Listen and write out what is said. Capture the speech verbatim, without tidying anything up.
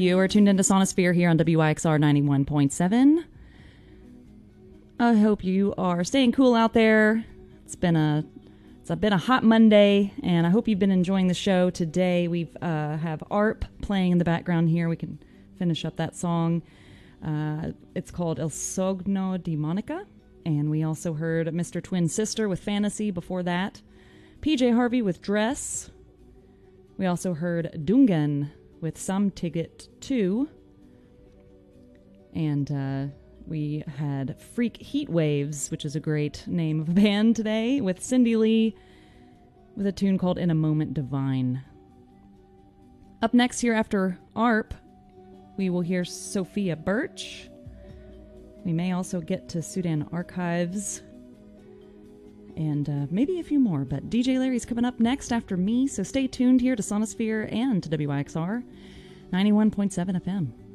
You are tuned into Sonosphere here on W Y X R ninety-one point seven. I hope you are staying cool out there. It's been a it's a, been a hot Monday, and I hope you've been enjoying the show today. We've uh, have A R P playing in the background here. We can finish up that song. Uh, it's called El Sogno di Monica, and we also heard Mister Twin Sister with Fantasy before that. P J Harvey with Dress. We also heard Dungan with Samtidigt two. And uh, we had Freak Heat Waves, which is a great name of a band today, with Cindy Lee with a tune called In a Moment Divine. Up next here after A R P, we will hear Sophia Birch. We may also get to Sudan Archives and uh, maybe a few more, but D J Larry's coming up next after me, so stay tuned here to Sonosphere and to W I X R ninety-one point seven F M.